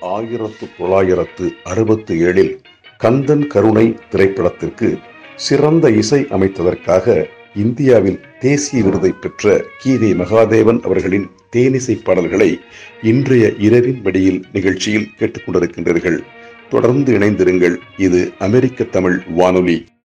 1967 கந்தன் கருணை திரைப்படத்திற்கு சிறந்த இசை அமைத்ததற்காக இந்தியாவில் தேசிய விருதை பெற்ற கீதை மகாதேவன் அவர்களின் தேனிசை பாடல்களை இன்றைய இரவின் மடியில் நிகழ்ச்சியில் கேட்டுக்கொண்டிருக்கின்றீர்கள். தொடர்ந்து இணைந்திருங்கள். இது அமெரிக்க தமிழ் வானொலி.